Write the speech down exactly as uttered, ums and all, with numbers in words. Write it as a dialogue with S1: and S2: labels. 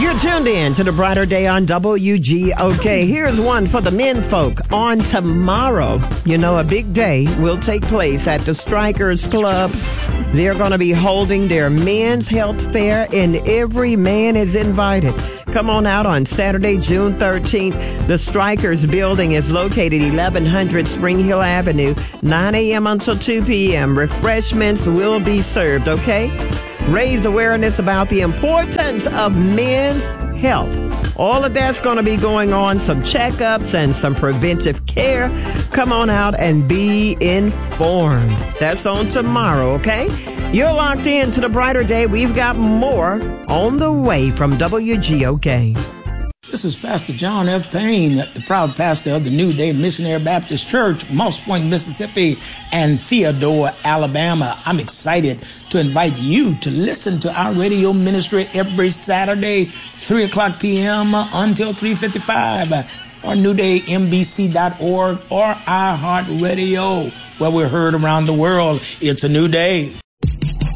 S1: You're tuned in to the Brighter Day on W G O K. Here's one for the men folk. On tomorrow, you know, a big day will take place at the Strikers Club. They're going to be holding their men's health fair, and every man is invited. Come on out on Saturday, June thirteenth. The Strikers building is located eleven hundred Spring Hill Avenue, nine a.m. until two p.m. Refreshments will be served, okay? Raise awareness about the importance of men's health. All of that's going to be going on, some checkups and some preventive care. Come on out and be informed. That's on tomorrow, okay? You're locked in to the Brighter Day. We've got more on the way from W G O K.
S2: This is Pastor John F. Payne, the proud pastor of the New Day Missionary Baptist Church, Moss Point, Mississippi, and Theodore, Alabama. I'm excited to invite you to listen to our radio ministry every Saturday, three o'clock p.m. until three fifty-five, or new day m b c dot org or iHeartRadio, where we're heard around the world. It's a new day.